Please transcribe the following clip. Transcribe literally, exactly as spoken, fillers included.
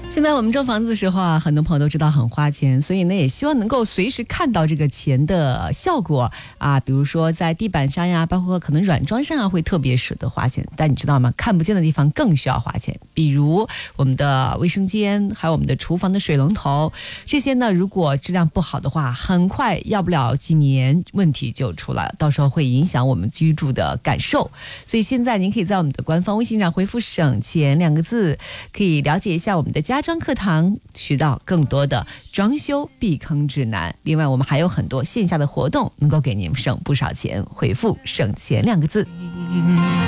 现在我们装房子的时候啊，很多朋友都知道很花钱，所以呢也希望能够随时看到这个钱的效果啊，比如说在地板上呀，包括可能软装上啊，会特别舍得花钱。但你知道吗？看不见的地方更需要花钱，比如我们的卫生间，还有我们的厨房的水龙头，这些呢如果质量不好的话，很快要不了几年问题就出来了，到时候会影响我们居住的感受。所以现在您可以在我们的官方微信上回复省钱两个字，可以了解一下我们的家装课堂，学到更多的装修避坑指南。另外我们还有很多线下的活动能够给您省不少钱，回复省钱两个字。